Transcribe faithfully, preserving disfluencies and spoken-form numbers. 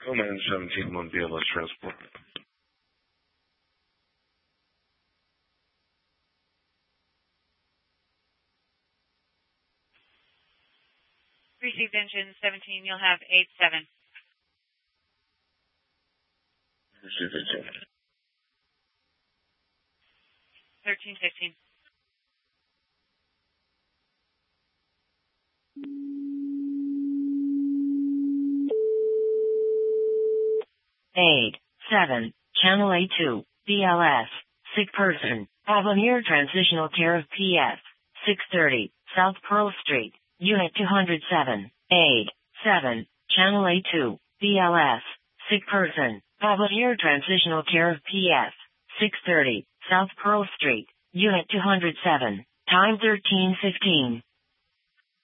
Command seventeen one B L S transport. Received engine seventeen, you'll have eight seven. Received engine. thirteen fifteen. Eight, seven, Channel A two, B L S, sick person, Avenir Transitional Care of P F, six thirty, South Pearl Street, Unit two hundred seven, eight, seven, Channel A two, B L S, sick person, Avenir Transitional Care of P F, six thirty, South Pearl Street, Unit two hundred seven, time thirteen fifteen.